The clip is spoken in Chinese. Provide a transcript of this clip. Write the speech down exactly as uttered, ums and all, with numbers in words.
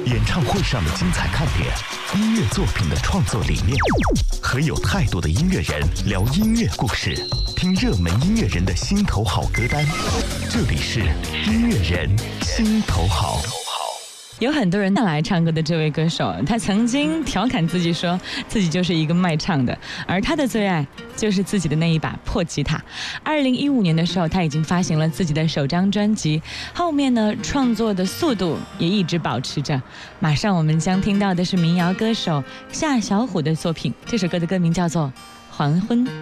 演唱会上的精彩看点，音乐作品的创作理念，和有态度的音乐人聊音乐故事，听热门音乐人的心头好歌单。这里是音乐人心头好。 有很多人来唱歌的这位歌手，他曾经调侃自己说自己就是一个卖唱的，而他的最爱就是自己的那一把破吉他。二零一五年的时候，他已经发行了自己的首张专辑，后面呢创作的速度也一直保持着。马上我们将听到的是民谣歌手夏小虎的作品，这首歌的歌名叫做《黄昏》。